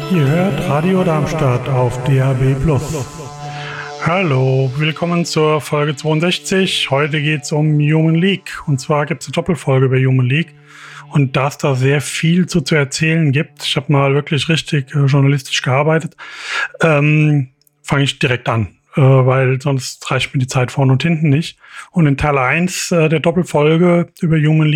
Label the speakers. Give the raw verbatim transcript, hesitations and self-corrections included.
Speaker 1: Ihr hört Radio Darmstadt auf D A B plus. Hallo, willkommen zur Folge zweiundsechzig. Heute geht es um Human League. Und zwar gibt es eine Doppelfolge über Human League. Und da es da sehr viel zu, zu erzählen gibt, ich habe mal wirklich richtig äh, journalistisch gearbeitet, ähm, fange ich direkt an. Weil sonst reicht mir die Zeit vorne und hinten nicht. Und in Teil eins äh, der Doppelfolge über Human League